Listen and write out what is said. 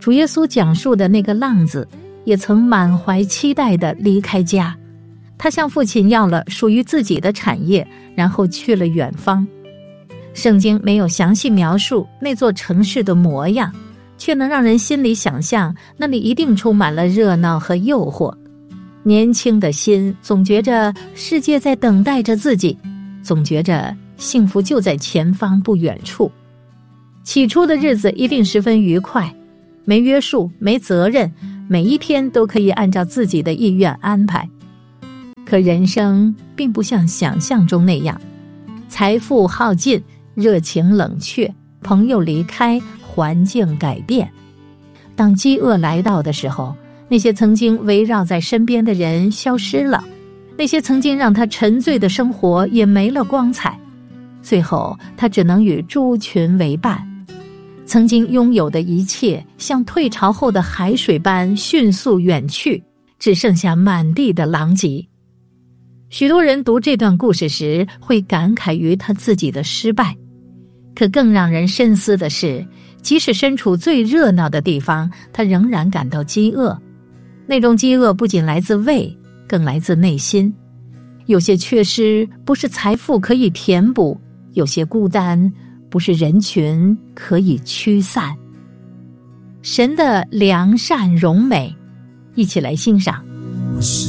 主耶稣讲述的那个浪子，也曾满怀期待地离开家，他向父亲要了属于自己的产业，然后去了远方。圣经没有详细描述那座城市的模样，却能让人心里想象那里一定充满了热闹和诱惑。年轻的心总觉着世界在等待着自己，总觉着幸福就在前方不远处。起初的日子一定十分愉快，没约束，没责任，每一天都可以按照自己的意愿安排。可人生并不像想象中那样，财富耗尽，热情冷却，朋友离开，环境改变。当饥饿来到的时候，那些曾经围绕在身边的人消失了，那些曾经让他沉醉的生活也没了光彩，最后他只能与猪群为伴。曾经拥有的一切像退潮后的海水般迅速远去，只剩下满地的狼藉。许多人读这段故事时会感慨于他自己的失败，可更让人深思的是，即使身处最热闹的地方，他仍然感到饥饿。那种饥饿不仅来自胃，更来自内心。有些缺失不是财富可以填补，有些孤单不是人群可以驱散。神的良善荣美，一起来欣赏。